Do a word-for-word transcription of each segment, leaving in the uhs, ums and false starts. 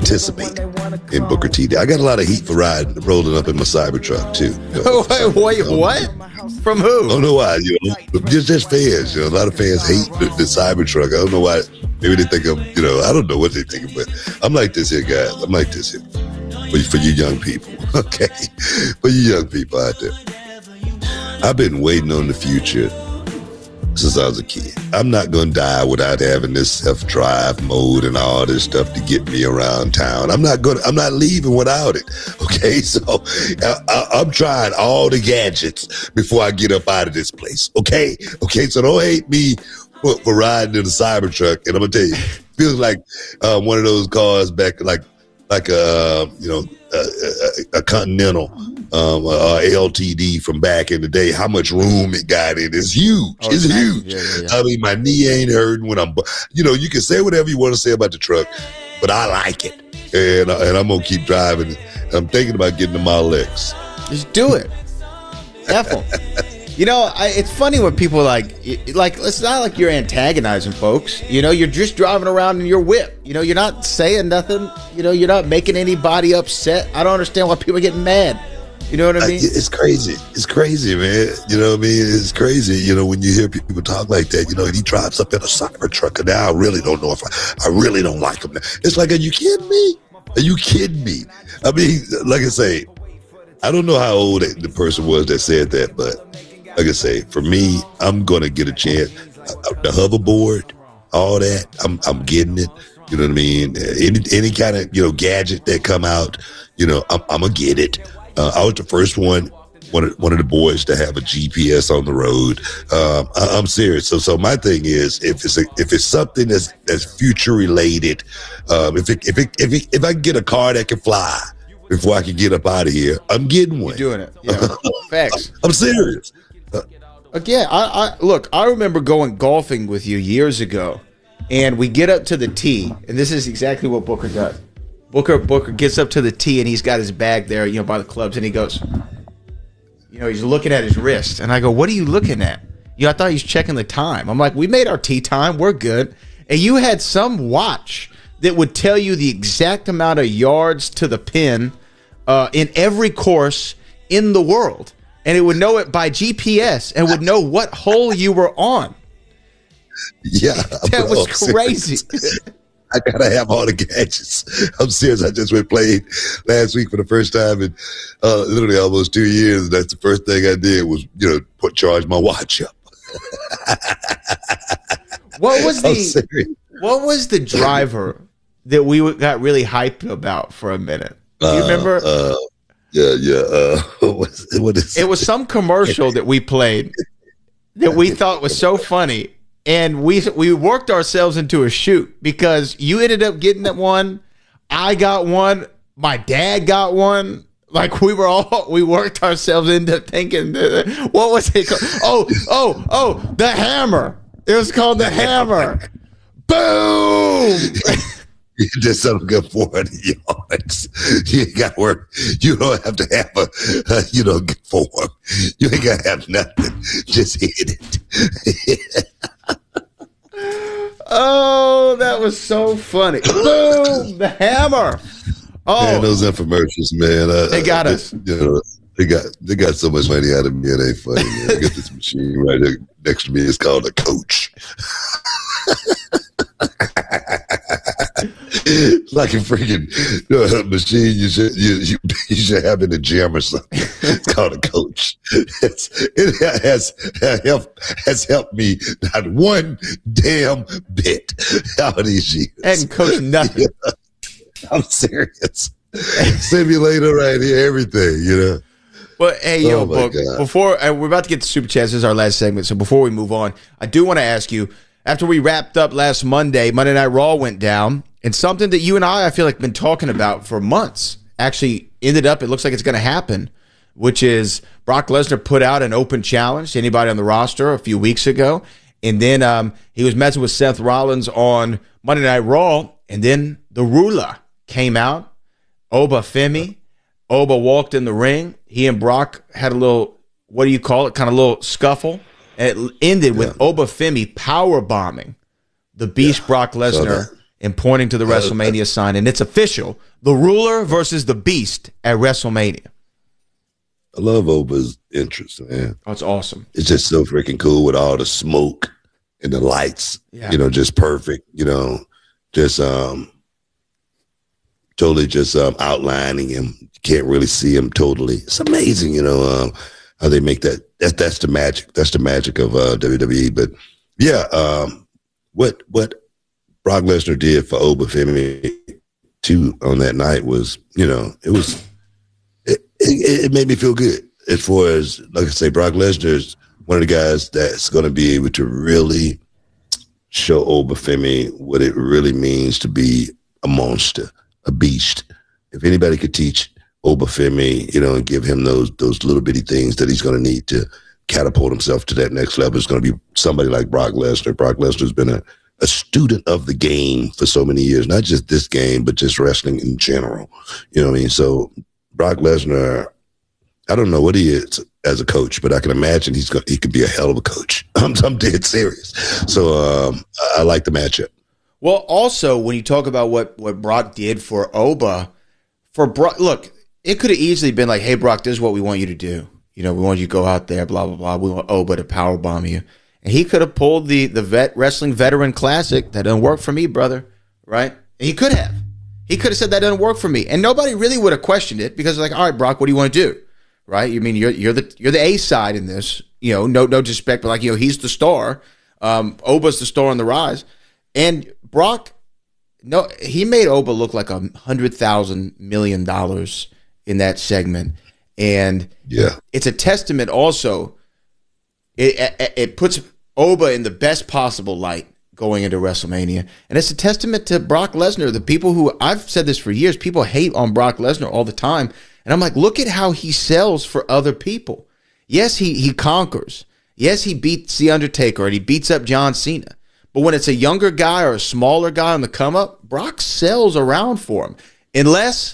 participate in Booker T. I got a lot of heat for riding, rolling up in my Cybertruck too. You know, wait, wait, what? From who? I don't know why. You know, just just fans. You know, a lot of fans hate the, the Cybertruck. I don't know why. Maybe they think I'm. You know, I don't know what they think, but I'm like this here, guys. I'm like this here for, for you young people. Okay, for you young people out there. I've been waiting on the future since I was a kid. I'm not going to die without having this self-drive mode and all this stuff to get me around town. I'm not going I'm not leaving without it. Okay. So I, I, I'm trying all the gadgets before I get up out of this place. Okay. Okay. So don't hate me for, for riding in the Cybertruck. And I'm going to tell you, it feels like uh, one of those cars back, like, like a, you know, a, a, a Continental, um, a L T D from back in the day. How much room it got in is huge. Oh, it's nice. Huge. Yeah, yeah, yeah. I mean, my knee ain't hurting when I'm, you know, you can say whatever you want to say about the truck, but I like it. And, and I'm going to keep driving. I'm thinking about getting the Model X. Just do it. Careful. You know, I, it's funny when people like, like, it's not like you're antagonizing folks. You know, you're just driving around in your whip. You know, you're not saying nothing. You know, you're not making anybody upset. I don't understand why people are getting mad. You know what I mean? I, it's crazy. It's crazy, man. You know what I mean? It's crazy. You know, when you hear people talk like that, you know, and he drives up in a Cybertruck, and now I really don't know if I, I really don't like him. It's like, are you kidding me? Are you kidding me? I mean, like I say, I don't know how old the person was that said that, but like I say, for me, I'm going to get a chance. The hoverboard, all that, I'm I'm getting it. You know what I mean? Any any kind of, you know, gadget that come out, you know, I'm, I'm going to get it. Uh, I was the first one, one of, one of the boys to have a G P S on the road. Um, I, I'm serious. So so my thing is, if it's a, if it's something that's that's future related, um, if it, if it, if it, if I can get a car that can fly before I can get up out of here, I'm getting one. You're doing it. Yeah. Facts. I'm serious. Again, I, I look, I remember going golfing with you years ago, and we get up to the tee, and this is exactly what Booker does. Booker Booker gets up to the tee, and he's got his bag there, you know, by the clubs, and he goes, you know, he's looking at his wrist, and I go, what are you looking at? You know, I thought he was checking the time. I'm like, we made our tee time, we're good. And you had some watch that would tell you the exact amount of yards to the pin uh, in every course in the world. And it would know it by G P S and would know what hole you were on. Yeah. That was crazy. I gotta have all the gadgets. I'm serious. I just went played last week for the first time in uh, literally almost two years. And that's the first thing I did was, you know, put charge my watch up. What was the what was the driver that we got really hyped about for a minute? Do you uh, remember? Uh, Yeah, yeah. Uh, what is, what is it was some commercial that we played that we thought was so funny, and we we worked ourselves into a shoot because you ended up getting that one, I got one, my dad got one. Like we were all we worked ourselves into thinking, what was it called? Oh, oh, oh, the hammer. It was called the hammer. Boom. You just don't get four hundred yards. You ain't got to work. You don't have to have a, uh, you know, get form. You ain't got to have nothing. Just hit it. Oh, that was so funny. Boom, the hammer. Oh, man, those infomercials, man. Uh, they got us. You know, they got they got so much money out of me. It ain't funny, man. I got this machine right there next to me. It's called a Coach. Like a freaking uh, machine you should you, you you should have in the gym or something. It's called a Coach. It's, it has helped has helped me not one damn bit all these years. And coach nothing. Yeah. I'm serious. Simulator right here, everything, you know. Well, hey, yo, oh Book, before uh, we're about to get to Super Chats, this is our last segment. So before we move on, I do want to ask you, after we wrapped up last Monday, Monday Night Raw went down, and something that you and I, I feel like, been talking about for months actually ended up, it looks like it's going to happen, which is Brock Lesnar put out an open challenge to anybody on the roster a few weeks ago, and then um, he was messing with Seth Rollins on Monday Night Raw, and then the ruler came out, Oba Femi. Oba walked in the ring. He and Brock had a little, what do you call it, kind of little scuffle. And it ended with yeah. Oba Femi power bombing the Beast yeah, Brock Lesnar and pointing to the WrestleMania sign, and it's official. The Ruler versus the Beast at WrestleMania. I love Oba's interest, man. Oh, it's awesome. It's just so freaking cool with all the smoke and the lights, yeah. you know, just perfect, you know, just um, totally just um, outlining him. You can't really see him totally. It's amazing, you know, um, how they make that. That that's the magic. That's the magic of uh, W W E. But yeah, um, what what Brock Lesnar did for Obafemi too on that night was, you know, it was it, it, it made me feel good. As far as, like I say, Brock Lesnar is one of the guys that's going to be able to really show Obafemi what it really means to be a monster, a beast. If anybody could teach Obafemi, you know, and give him those those little bitty things that he's going to need to catapult himself to that next level, it's going to be somebody like Brock Lesnar. Brock Lesnar's been a, a student of the game for so many years, not just this game, but just wrestling in general. You know what I mean? So Brock Lesnar, I don't know what he is as a coach, but I can imagine he's going, he could be a hell of a coach. I'm, I'm dead serious. So um, I like the matchup. Well, also, when you talk about what, what Brock did for Oba, for Brock, look, it could have easily been like, hey, Brock, this is what we want you to do. You know, we want you to go out there, blah, blah, blah. We want Oba to powerbomb you. And he could have pulled the, the vet wrestling veteran classic. That doesn't work for me, brother. Right? And he could have. He could have said that doesn't work for me. And nobody really would have questioned it because like, all right, Brock, what do you want to do? Right? You mean you're you're the you're the A side in this. You know, no no disrespect, but like, you know, he's the star. Um, Oba's the star on the rise. And Brock, no, he made Oba look like a hundred thousand million dollars in that segment. And yeah, it's a testament also. It, it it puts Oba in the best possible light going into WrestleMania. And it's a testament to Brock Lesnar. The people who, I've said this for years, people hate on Brock Lesnar all the time. And I'm like, look at how he sells for other people. Yes, he he conquers. Yes, he beats The Undertaker and he beats up John Cena. But when it's a younger guy or a smaller guy on the come up, Brock sells around for him. Unless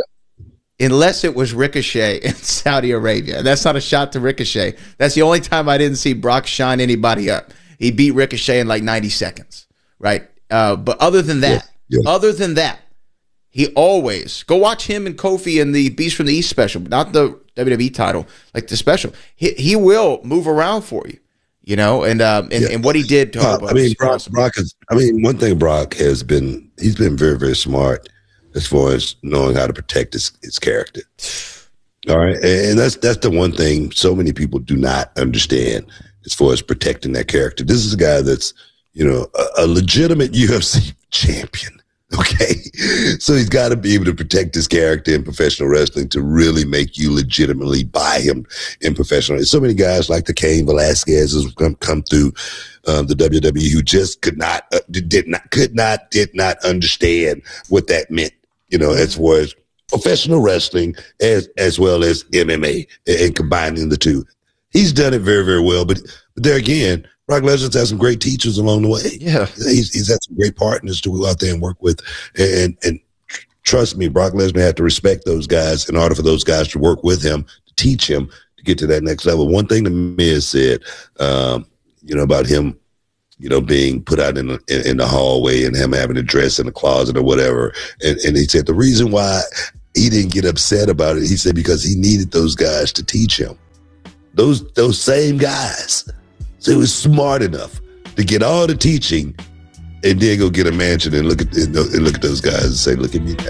unless it was Ricochet in Saudi Arabia. And that's not a shot to Ricochet. That's the only time I didn't see Brock shine anybody up. He beat Ricochet in like ninety seconds, right? Uh, but other than that, yeah, yeah. other than that, he always, go watch him and Kofi in the Beast from the East special, not the W W E title, like the special. He he will move around for you, you know, and um, and, yeah. and what he did to uh, Oba. I mean, Brock, Brock is, I mean, one thing Brock has been, he's been very, very smart as far as knowing how to protect his, his character. All right. And that's, that's the one thing so many people do not understand as far as protecting that character. This is a guy that's, you know, a, a legitimate U F C champion. Okay. So he's got to be able to protect his character in professional wrestling to really make you legitimately buy him in professional. So many guys like the Cain Velasquez has come, come through um, the W W E who just could not, uh, did not, could not, did not understand what that meant, you know, as far as professional wrestling as, as well as M M A and combining the two. He's done it very, very well. But, but there again, Brock Lesnar's had some great teachers along the way. Yeah, he's, he's had some great partners to go out there and work with. And and trust me, Brock Lesnar had to respect those guys in order for those guys to work with him, to teach him to get to that next level. One thing the Miz said, um, you know, about him, you know, being put out in the, in, in the hallway and him having to dress in the closet or whatever. And, and he said the reason why he didn't get upset about it, he said because he needed those guys to teach him. Those those same guys. So he was smart enough to get all the teaching and then go get a mansion and look at and look at those guys and say, look at me now.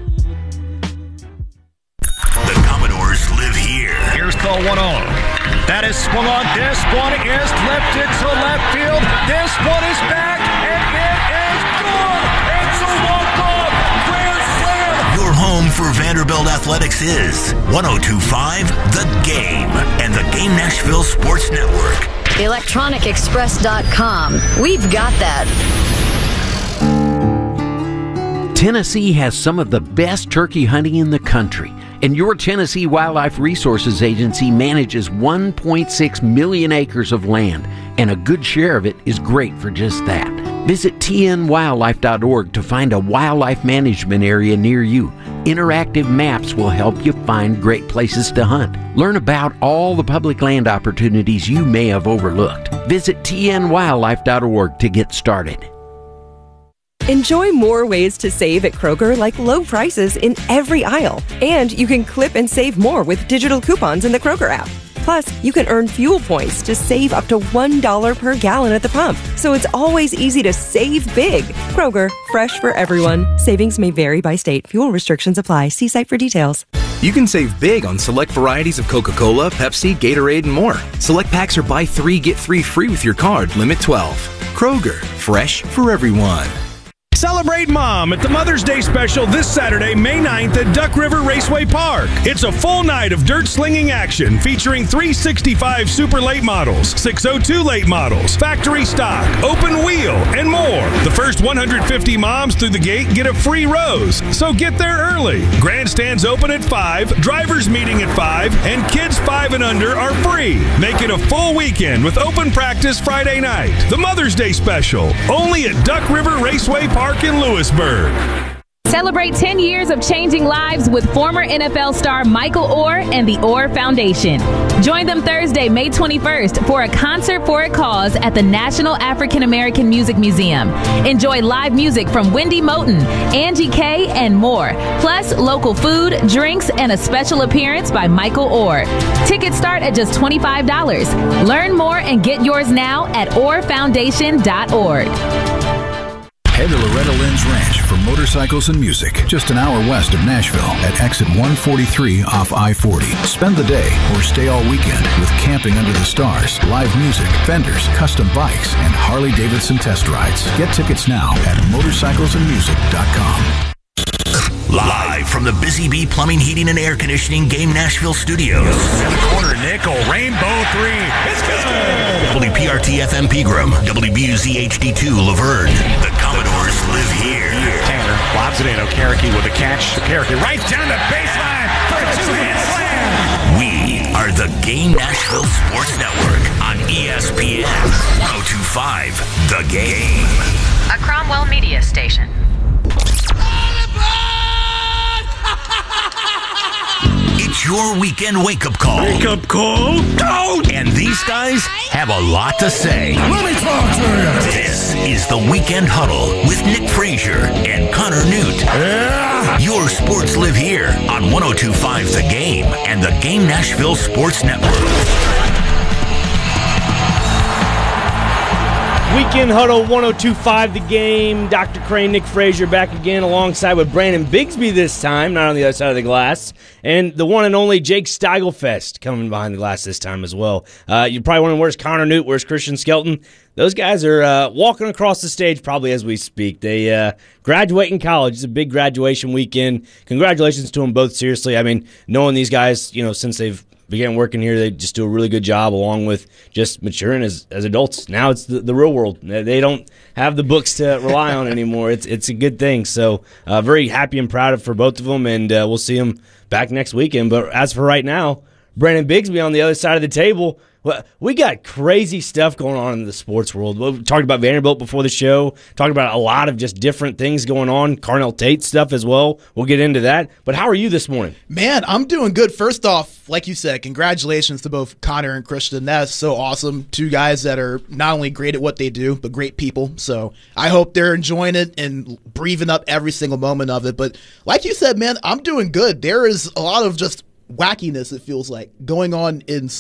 The Commodores live here. Here's the one oh. That is swung on. This one is lifted to left field. This one is back, and it is good. It's a walk-off grand slam. Your home for Vanderbilt Athletics is one oh two point five The Game and the Game Nashville Sports Network. electronic express dot com. We've got that. Tennessee has some of the best turkey hunting in the country, and your Tennessee Wildlife Resources Agency manages one point six million acres of land, and a good share of it is great for just that. Visit T N wildlife dot org to find a wildlife management area near you. Interactive maps will help you find great places to hunt. Learn about all the public land opportunities you may have overlooked. Visit T N wildlife dot org to get started. Enjoy more ways to save at Kroger, like low prices in every aisle. And you can clip and save more with digital coupons in the Kroger app. Plus, you can earn fuel points to save up to one dollar per gallon at the pump. So it's always easy to save big. Kroger, fresh for everyone. Savings may vary by state. Fuel restrictions apply. See site for details. You can save big on select varieties of Coca-Cola, Pepsi, Gatorade, and more. Select packs are buy three, get three free with your card. Limit twelve. Kroger, fresh for everyone. Celebrate Mom at the Mother's Day special this Saturday, May ninth at Duck River Raceway Park. It's a full night of dirt slinging action featuring three sixty-five Super Late models, six oh two Late models, factory stock, open wheel, and more. The first one hundred fifty moms through the gate get a free rose, so get there early. Grandstands open at five, drivers meeting at five, and kids five and under are free. Make it a full weekend with open practice Friday night. The Mother's Day special, only at Duck River Raceway Park in Lewisburg. Celebrate ten years of changing lives with former N F L star Michael Orr and the Orr Foundation. Join them Thursday, May twenty-first for a concert for a cause at the National African American Music Museum. Enjoy live music from Wendy Moten, Angie Kay, and more. Plus, local food, drinks, and a special appearance by Michael Orr. Tickets start at just twenty-five dollars. Learn more and get yours now at orr foundation dot org. Head to Loretta Lynn's Ranch for motorcycles and music, just an hour west of Nashville at exit one forty-three off I forty. Spend the day or stay all weekend with camping under the stars, live music, vendors, custom bikes, and Harley-Davidson test rides. Get tickets now at motorcycles and music dot com. Live from the Busy Bee Plumbing, Heating, and Air Conditioning Game Nashville Studios. In the corner, Nickel, rainbow three. It's good. W P R T F M Pegram, W B U Z H D two Laverne. The Commodores live here. Tanner lobs it in. Okereke with a catch. Okereke right down the baseline for a two-hand slam. We are the Game Nashville Sports Network on E S P N one oh two point five The Game. A Cromwell Media Station. It's your weekend wake-up call. Wake-up call? Go! And these guys have a lot to say. Let me talk to you. This is the Weekend Huddle with Nick Frazier and Connor Newt. Yeah. Your sports live here on one oh two point five The Game and the Game Nashville Sports Network. Weekend Huddle, one oh two point five The Game. Doctor Crane, Nick Frazier back again alongside with Brandon Bigsby this time, not on the other side of the glass. And the one and only Jake Steigelfest coming behind the glass this time as well. Uh, you're probably wondering, where's Connor Newt, where's Christian Skelton? Those guys are uh, walking across the stage probably as we speak. They uh, graduate in college. It's a big graduation weekend. Congratulations to them both, seriously. I mean, knowing these guys, you know, since they've began working here, they just do a really good job along with just maturing as, as adults. Now it's the, the real world. They don't have the books to rely on anymore. It's it's a good thing. So uh, very happy and proud of for both of them, and uh, we'll see them back next weekend. But as for right now, Brandon Bigsby on the other side of the table. Well, we got crazy stuff going on in the sports world. We talked about Vanderbilt before the show, talked about a lot of just different things going on, Carnell Tate stuff as well. We'll get into that. But how are you this morning? Man, I'm doing good. First off, like you said, congratulations to both Connor and Christian. That's so awesome. Two guys that are not only great at what they do, but great people. So I hope they're enjoying it and breathing up every single moment of it. But like you said, man, I'm doing good. There is a lot of just wackiness, it feels like, going on in